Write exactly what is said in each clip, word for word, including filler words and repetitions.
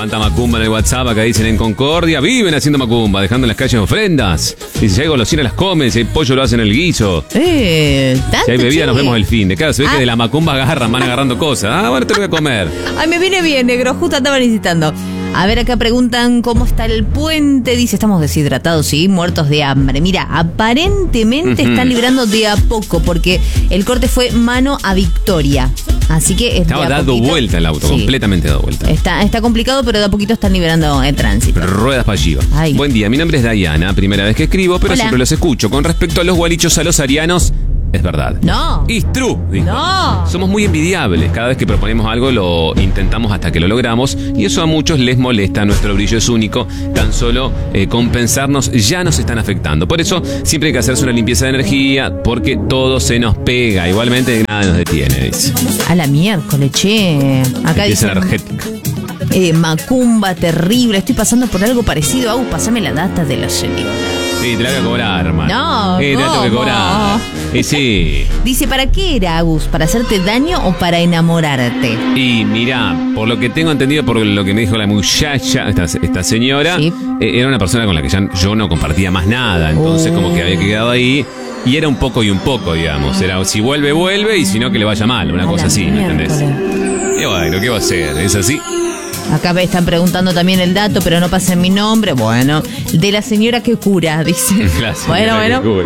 Cuánta macumba en el WhatsApp, acá dicen en Concordia, viven haciendo macumba, dejando en las calles ofrendas. Y si hay golosinas las comen, si hay pollo lo hacen en el guiso. Eh, tanto, si hay bebida che. nos vemos el fin de. Claro, se ve Ah. que de la macumba agarran, van agarrando cosas. Ah, bueno, te lo voy a comer. Ay, me viene bien, negro, justo andaba necesitando. A ver, acá preguntan cómo está el puente. Dice, estamos deshidratados, sí, muertos de hambre. Mira, aparentemente Ujú. están librando de a poco, porque el corte fue mano a victoria. Así que es Estaba de a dando poquito. vuelta el auto, Sí. completamente dado vuelta. Está, está complicado, pero de a poquito están liberando el tránsito. Ruedas para allí. Ay. Buen día, mi nombre es Diana, primera vez que escribo, pero Hola. siempre los escucho. Con respecto a los gualichos a los arianos, es verdad. No. It's true, dijo. No. Somos muy envidiables. Cada vez que proponemos algo lo intentamos hasta que lo logramos y eso a muchos les molesta. Nuestro brillo es único. Tan solo eh, compensarnos ya nos están afectando. Por eso siempre hay que hacerse una limpieza de energía porque todo se nos pega. Igualmente nada nos detiene, dice. A la miércoles, che. Acá Empieza dice energética. eh, macumba terrible. Estoy pasando por algo parecido. Au, pasame la data de la señora. Sí, te la voy a cobrar, hermano. No, Sí, te la tengo que ¿cómo? cobrar. Y sí. Dice, ¿para qué era, Agus? ¿Para hacerte daño o para enamorarte? Y mirá, por lo que tengo entendido, por lo que me dijo la muchacha, esta, esta señora, Sí. eh, era una persona con la que ya yo no compartía más nada. Entonces, Oh. como que había quedado ahí. Y era un poco y un poco, digamos. Era si vuelve, vuelve, y si no, que le vaya mal. Una A cosa la así, ¿me entendés? miércoles. Y bueno, ¿qué va a hacer? ¿Es así? Acá me están preguntando también el dato, pero no pasa mi nombre. Bueno, de la señora que cura, dice. La señora bueno, bueno. que cubre.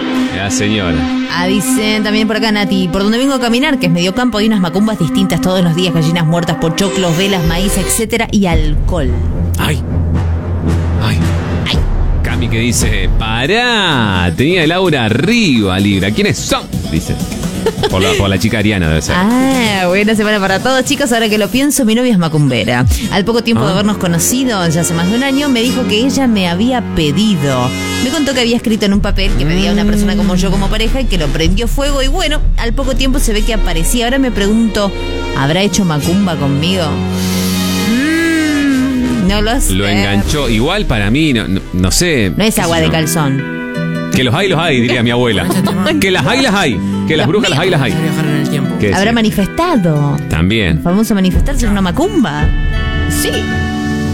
La señora. Ah, dicen también por acá, Nati, por donde vengo a caminar, que es medio campo, hay unas macumbas distintas todos los días, gallinas muertas, pochoclos, velas, maíz, etcétera, y alcohol. ¡Ay! ¡Ay! Ay. Cami que dice, pará, tenía el aura arriba, Libra. ¿Quiénes son? Dice. Por la, por la chica Ariana debe ser. Ah, buena semana para todos, chicos. Ahora que lo pienso, mi novia es macumbera. Al poco tiempo Ah. de habernos conocido, ya hace más de un año, me dijo que ella me había pedido. Me contó que había escrito en un papel que pedía a una persona como yo como pareja y que lo prendió fuego. Y bueno, al poco tiempo se ve que aparecía. Ahora me pregunto, ¿habrá hecho macumba conmigo? Mm, no lo sé. Lo enganchó. Igual para mí, no, no, no sé. No es agua de calzón. Que los hay, los hay, diría mi abuela. Que las hay, las hay. Que las brujas las hay, las hay. Viajar en el tiempo. ¿Qué ¿Habrá decía? manifestado? También. ¿Famoso manifestarse en una macumba? Sí.